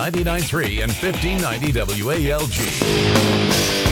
99.3 and 1590 WALG.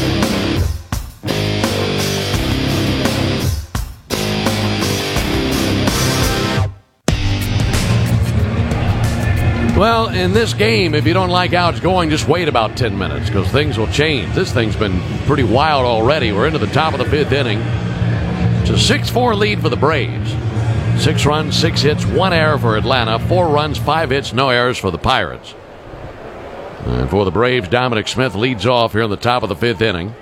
Well, in this game, if you don't like how it's going, just wait about 10 minutes because things will change. This thing's been pretty wild already. We're into the top of the fifth inning. It's a 6-4 lead for the Braves. 6 runs, 6 hits, 1 error for Atlanta. 4 runs, 5 hits, no errors for the Pirates. And for the Braves, Dominic Smith leads off here in the top of the fifth inning.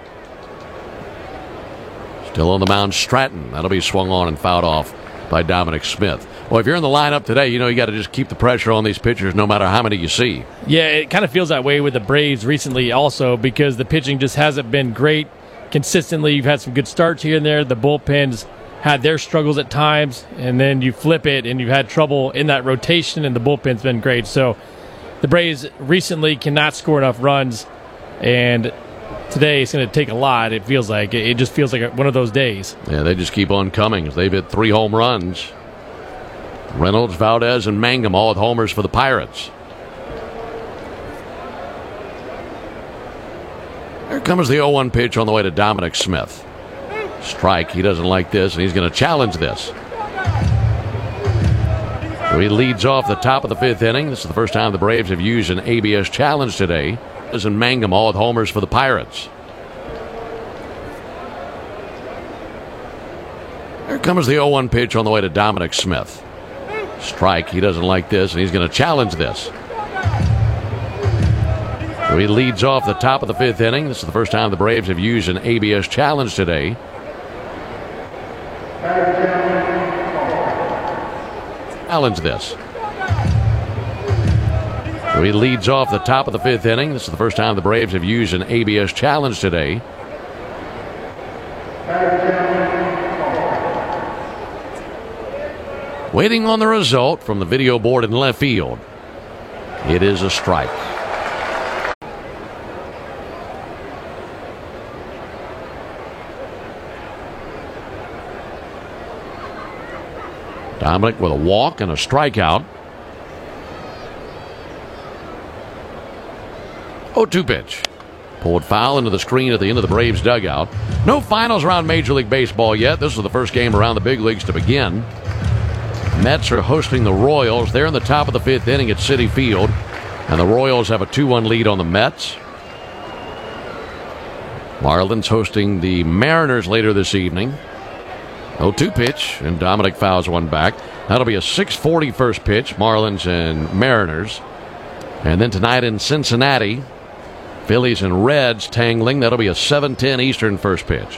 Still on the mound, Stratton. That'll be swung on and fouled off by Dominic Smith. Well, if you're in the lineup today, you know you got to just keep the pressure on these pitchers no matter how many you see. Yeah, it kind of feels that way with the Braves recently also because the pitching just hasn't been great consistently. You've had some good starts here and there. The bullpen's had their struggles at times, and then you flip it and you've had trouble in that rotation, and the bullpen's been great. So the Braves recently cannot score enough runs, and today it's going to take a lot. It feels like it just feels like one of those days. Yeah, they just keep on coming. They've hit 3 home runs. Reynolds, Valdez, and Mangum all with homers for the Pirates. Here comes the 0-1 pitch on the way to Dominic Smith. Strike. He doesn't like this, and he's going to challenge this. So he leads off the top of the fifth inning. This is the first time the Braves have used an ABS challenge today. And Mangum all with homers for the Pirates. Here comes the 0-1 pitch on the way to Dominic Smith. Strike. He doesn't like this, and he's going to challenge this. So he leads off the top of the fifth inning. This is the first time the Braves have used an ABS challenge today. Challenge this. So he leads off the top of the fifth inning. This is the first time the Braves have used an ABS challenge today. Waiting on the result from the video board in left field. It is a strike. Dominic with a walk and a strikeout. 0-2 pitch. Pulled foul into the screen at the end of the Braves dugout. No finals around Major League Baseball yet. This is the first game around the big leagues to begin. Mets are hosting the Royals. They're in the top of the fifth inning at Citi Field, and the Royals have a 2-1 lead on the Mets. Marlins hosting the Mariners later this evening. 0-2 pitch, and Dominic fouls one back. That'll be a 6:40 first pitch, Marlins and Mariners. And then tonight in Cincinnati, Phillies and Reds tangling. That'll be a 7:10 Eastern first pitch.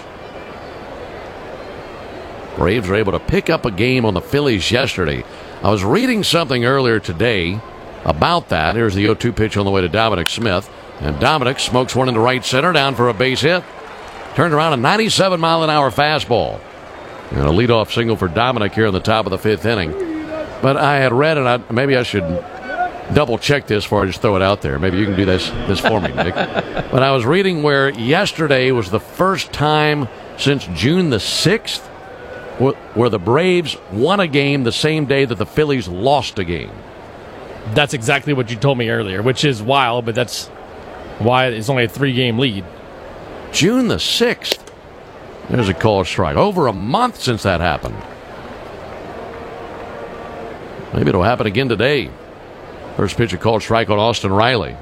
Braves were able to pick up a game on the Phillies yesterday. I was reading something earlier today about that. Here's the 0-2 pitch on the way to Dominic Smith. And Dominic smokes one into right center, down for a base hit. Turned around a 97-mile-an-hour fastball. And a leadoff single for Dominic here in the top of the fifth inning. But I had read, and maybe I should double-check this before I just throw it out there. Maybe you can do this for me, Nick. But I was reading where yesterday was the first time since June the 6th where the Braves won a game the same day that the Phillies lost a game. That's exactly what you told me earlier, which is wild, but that's why it's only a 3-game lead. June the 6th. There's a called strike. Over a month since that happened. Maybe it'll happen again today. First pitch, a called strike on Austin Riley.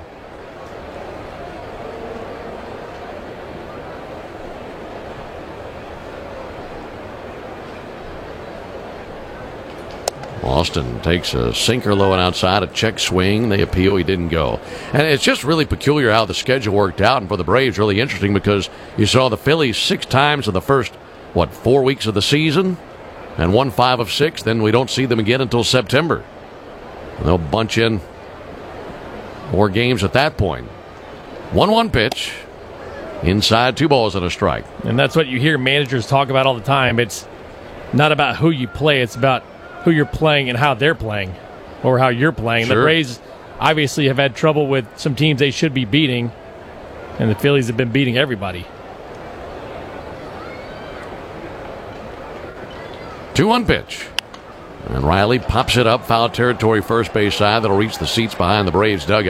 Austin takes a sinker low and outside, a check swing. They appeal. He didn't go. And it's just really peculiar how the schedule worked out. And for the Braves, really interesting because you saw the Phillies 6 times in the first, 4 weeks of the season and won 5 of 6. Then we don't see them again until September. And they'll bunch in more games at that point. 1-1 pitch. Inside, 2 balls and a strike. And that's what you hear managers talk about all the time. It's not about who you play. It's about who you're playing and how they're playing or how you're playing. Sure. The Braves obviously have had trouble with some teams they should be beating, and the Phillies have been beating everybody. 2-1 pitch. And Riley pops it up, foul territory first base side. That'll reach the seats behind the Braves dugout.